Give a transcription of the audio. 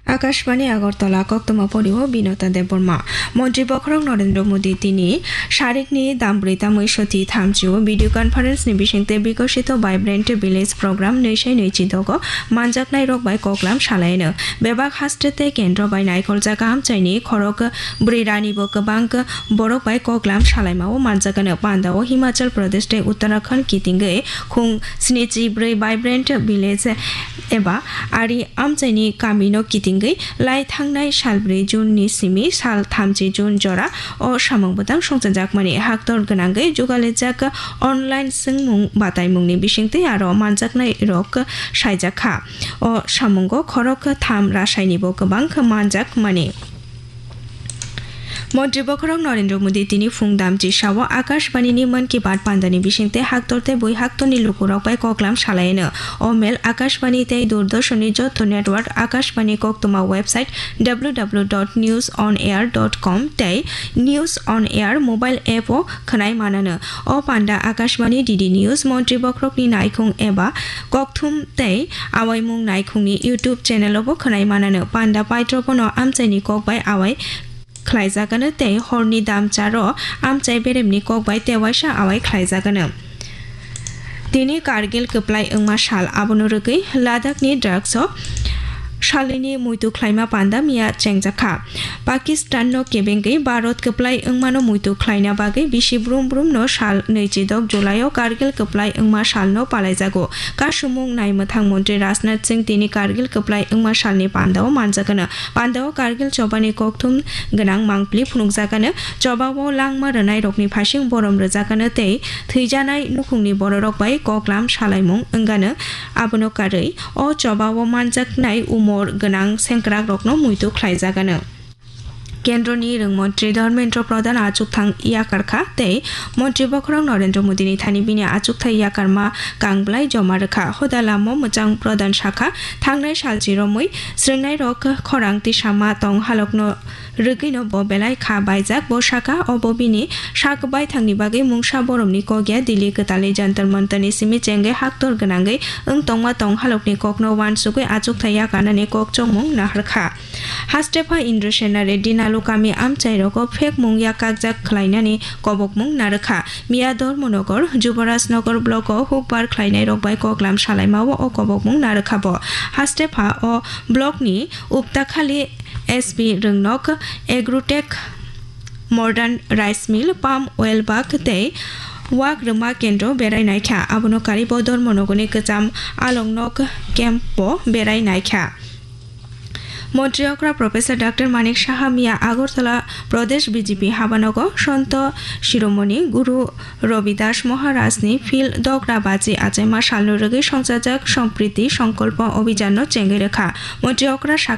আকাশবাণী আগরতলা কক্তমা পরিহ বিনতা দেববর্মা মন্ত্রী বখরং নরেন্দ্র মোদী তিনি শারিকনি দামব্রৈতা মৈশতি থামচিও video conference नि बिसिंते বিকশিত vibrant village programme নৈশাই নৈচিদগ মানজাকনাই rock by ককলাম সালায়नो বেবাক হাস্টেতে কেন্দ্র বাই নাইকল জাगा হামচাইনি খরক ব্রিরানিबो गोबां बरक बाय ककलाम सालायमाओ मानजागानो पान्दाओ हिमाचल प्रदेश ते उत्तराखंड कितिंगै खुं 74 भाइब्रेंट विलेज एबा आरि आमचाइनि कामिनो कितिंगै लाई थांनाय साल 4 जुननि सिमि साल 30 जुन जरा अ सामंबोदां संजाकमानि हाक्टर गोनांगै जुगालेजाक अनलाइन सोंमुं बातायमुंनि बिसिंतै आरो मानजाकनाय रक सायजाखा अ सामंगो खरक थाम रासायनिबो गोबां मानजाक मानि मन्त्री बखरं नरेंद्र मोदी তিনি ফুংদামজি সাও আকাশবাণীনি মন কি বাত পান্দানি বিশিংতে হাক্তরতে বই হাক্তনি লুকুরক বাই ককলাম সালায়নো অমেল আকাশবাণীতে দূরদর্শনী যত নেটওয়ার্ক আকাশবাণী কক্তমা ওয়েবসাইট www.newsonair.com তে news on air mobile app ও খনাই মানানো অ পান্ডা আকাশবাণী ডিডি নিউজ মন্ত্রী বখরকনি নাইখুং এবা ককথুম তে আওয়াইমুং নাইখুংনি ইউটিউব চ্যানেলবো খনাই মানানো পান্ডা পাইত্রপনো আমচাইনি কক বাই আওয়াই ख्लाइजागानो ते हरनि दाम चारो आमचाइ बेरेमनि कक बाय तेवाइसा आवाय ख्लाइजागानो दिनै कारगिल कप्लाय ओंमा साल आबनो रगै लादाखनि ड्राग्स शालिनी मुइतु ख्लाइमा पान्दा मिया चेंगजाखा पाकिस्तान नो केबेंगै भारत कप्लाय ओंमानो मुइतु ख्लाइना बागै बिसि ब्रुम ब्रुम नो साल 22 जुलाइयाव कारगिल कप्लाय ओंमा साल नो पालायजागो कासुमुं नायमथां मन्त्रि राजनाथ सिंह दिनै कारगिल कप्लाय ओंमा सालनि पान्दाव मानजागानो पान्दाव कारगिल चबानि ककथुम गोनां मांप्लि फुनुंजागानो चबाव लांमा रनाय रकनि फासिं बरम रोजागानो ते थैजानाय नुखुंनि बर रक बाय ककलाम सालायमुं ओंगानो आबनो कारै अ चबाव मानजाकनाय उमर गोनां सेंग्रा रकनो मुइतु ख्लाइजागानो केन्द्रनि रोंमन्त्री धर्मेन्द्र प्रधान आचुकथां इयाकारखा ते मन्त्री बखरं नरेंद्र मोदीनि थानि बिनि आचुकथा इयाकारमा कांग्लाय जमा रखा होदालामो मोजां प्रधान शाखा थांनाय सालजिरमै स्रोंनाय रक खरां तिसामा तं हालकनो रगैनो बबेलाय खा बायजाक बसाखा अबबिनि साकबाय थांनि बागै मुंसा बरमनि कगिया दिल्ली गतालै जन्तर मन्तरनि सिमि चेंगे हाक्तर गोनांगै ओं तंमा तं हालकनि ककनो वानसुगै आचुकथा इयाकारनानि कक चंमुं नाहरखा हास्टेफा इन्द्रसेना रेड्डी नालुकामी आमचाइरको फेक मुं याकाकजाक खलायनानि कबकमुं नारखा मिया धर्मनगर जुबराजनगर ब्लक हुकबार खलायनाय रकबाय ककलाम सालायमावो अ कबकमुं नारखाबो हास्टेफा अ ब्लकनि उपताखालि SP रोंनक agrotech modern rice mill palm oil बाग ते वाक रमा केन्द्र बेरायनायखा आबनो कारिबो धर्मनगरनि गोजाम आलंनक केम्प बेरायनायखा मन्त्री अक्रा प्रोफेसर डॉक्टर मानिक साहा मिया आगरतला प्रदेश बीजेपी हाबानगर सन्त शिरोमणि गुरु रविदास महाराजनि फिल दग्रा बाजी आजायमा सालनो रगै संसाजक सम्प्रीति संकल्प अभियान चेंगे रेखा मन्त्री अक्रा